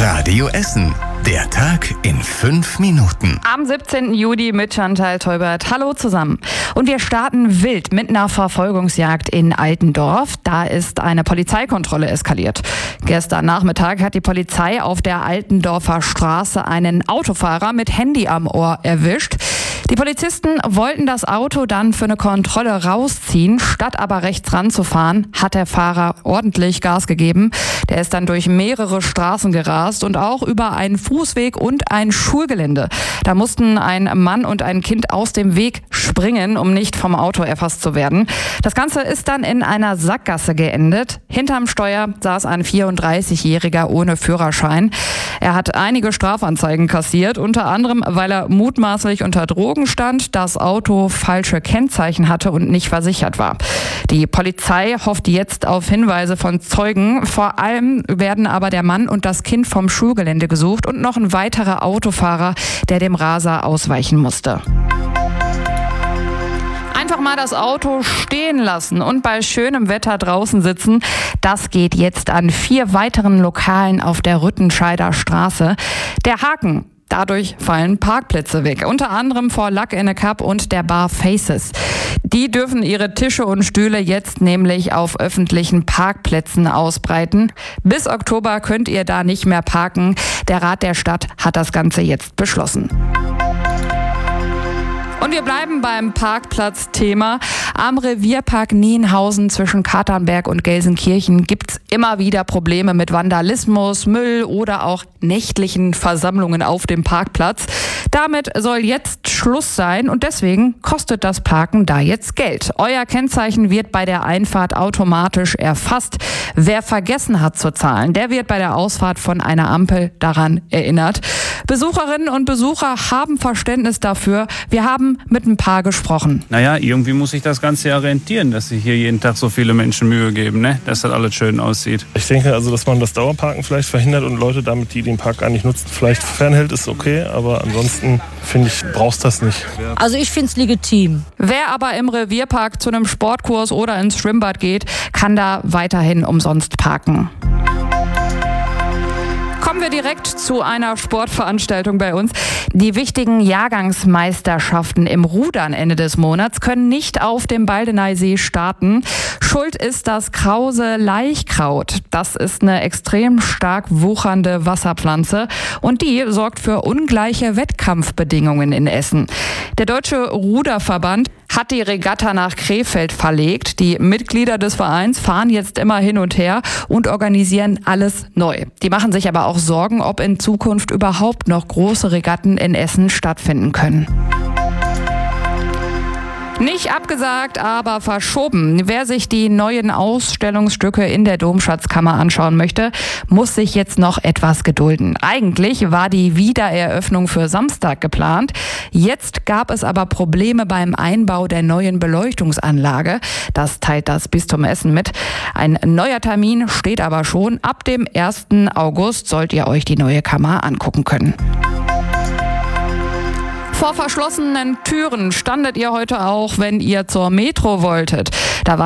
Radio Essen. Der Tag in 5 Minuten. Am 17. Juli mit Chantal Teubert. Hallo zusammen. Und wir starten wild mit einer Verfolgungsjagd in Altendorf. Da ist eine Polizeikontrolle eskaliert. Gestern Nachmittag hat die Polizei auf der Altendorfer Straße einen Autofahrer mit Handy am Ohr erwischt. Die Polizisten wollten das Auto dann für eine Kontrolle rausziehen. Statt aber rechts ranzufahren, hat der Fahrer ordentlich Gas gegeben. Der ist dann durch mehrere Straßen gerast und auch über einen Fußweg und ein Schulgelände. Da mussten ein Mann und ein Kind aus dem Weg springen, um nicht vom Auto erfasst zu werden. Das Ganze ist dann in einer Sackgasse geendet. Hinterm Steuer saß ein 34-Jähriger ohne Führerschein. Er hat einige Strafanzeigen kassiert, unter anderem, weil er mutmaßlich unter Drogen stand, das Auto falsche Kennzeichen hatte und nicht versichert war. Die Polizei hofft jetzt auf Hinweise von Zeugen. Vor allem werden aber der Mann und das Kind vom Schulgelände gesucht und noch ein weiterer Autofahrer, der dem Raser ausweichen musste. Einfach mal das Auto stehen lassen und bei schönem Wetter draußen sitzen. Das geht jetzt an 4 weiteren Lokalen auf der Rüttenscheider Straße. Der Haken: dadurch fallen Parkplätze weg, unter anderem vor Luck in a Cup und der Bar Faces. Die dürfen ihre Tische und Stühle jetzt nämlich auf öffentlichen Parkplätzen ausbreiten. Bis Oktober könnt ihr da nicht mehr parken. Der Rat der Stadt hat das Ganze jetzt beschlossen. Und wir bleiben beim Parkplatz-Thema. Am Revierpark Nienhausen zwischen Katernberg und Gelsenkirchen gibt's immer wieder Probleme mit Vandalismus, Müll oder auch nächtlichen Versammlungen auf dem Parkplatz. Damit soll jetzt Schluss sein und deswegen kostet das Parken da jetzt Geld. Euer Kennzeichen wird bei der Einfahrt automatisch erfasst. Wer vergessen hat zu zahlen, der wird bei der Ausfahrt von einer Ampel daran erinnert. Besucherinnen und Besucher haben Verständnis dafür. Wir haben mit ein paar gesprochen. Naja, irgendwie muss sich das Ganze ja rentieren, dass sich hier jeden Tag so viele Menschen Mühe geben, ne? Dass das alles schön aussieht. Ich denke also, dass man das Dauerparken vielleicht verhindert und Leute damit, die den Park gar nicht nutzen, vielleicht fernhält, ist okay. Aber ansonsten finde ich, brauchst das nicht. Also ich finde es legitim. Wer aber im Revierpark zu einem Sportkurs oder ins Schwimmbad geht, kann da weiterhin umsonst parken. Kommen wir direkt zu einer Sportveranstaltung bei uns. Die wichtigen Jahrgangsmeisterschaften im Rudern Ende des Monats können nicht auf dem Baldeneysee starten. Schuld ist das Krause Laichkraut. Das ist eine extrem stark wuchernde Wasserpflanze und die sorgt für ungleiche Wettkampfbedingungen in Essen. Der Deutsche Ruderverband hat die Regatta nach Krefeld verlegt. Die Mitglieder des Vereins fahren jetzt immer hin und her und organisieren alles neu. Die machen sich aber auch Sorgen, ob in Zukunft überhaupt noch große Regatten in Essen stattfinden können. Nicht abgesagt, aber verschoben. Wer sich die neuen Ausstellungsstücke in der Domschatzkammer anschauen möchte, muss sich jetzt noch etwas gedulden. Eigentlich war die Wiedereröffnung für Samstag geplant. Jetzt gab es aber Probleme beim Einbau der neuen Beleuchtungsanlage. Das teilt das Bistum Essen mit. Ein neuer Termin steht aber schon. Ab dem 1. August sollt ihr euch die neue Kammer angucken können. Vor verschlossenen Türen standet ihr heute auch, wenn ihr zur Metro wolltet. Da war